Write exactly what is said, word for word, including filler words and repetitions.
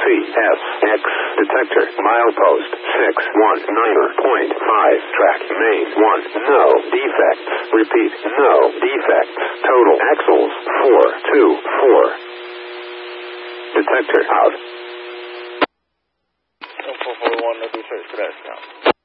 S, X, detector, milepost, six one nine point five, track, main, one, no defects, repeat, no defects, total axles, four two four, detector out. four four one, no defects, crash now.